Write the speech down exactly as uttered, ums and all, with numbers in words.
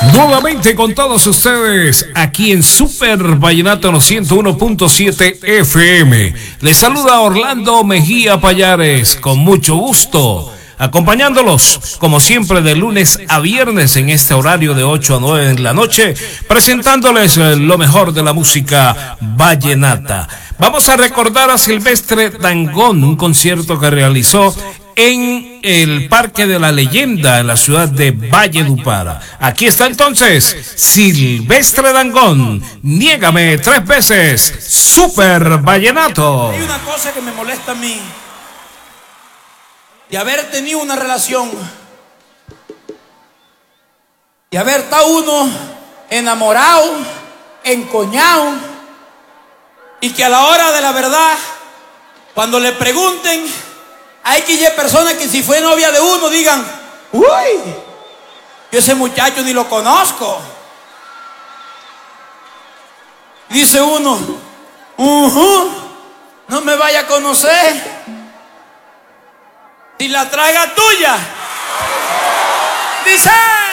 Nuevamente con todos ustedes aquí en Super Vallenato ciento uno punto siete F M. Les saluda Orlando Mejía Payares con mucho gusto, acompañándolos como siempre de lunes a viernes en este horario de ocho a nueve de la noche, presentándoles lo mejor de la música vallenata. Vamos a recordar a Silvestre Dangond, un concierto que realizó en el Parque de la Leyenda, en la ciudad de Valledupar. Aquí está entonces Silvestre Dangond, Niégame tres veces, Super Vallenato. Hay una cosa que me molesta a mí, de haber tenido una relación, de haber estado uno enamorado, encoñado, y que a la hora de la verdad, cuando le pregunten, hay que ir personas que si fue novia de uno digan: uy, yo ese muchacho ni lo conozco. Dice uno: uh-huh, no me vaya a conocer si la traga tuya. Dice.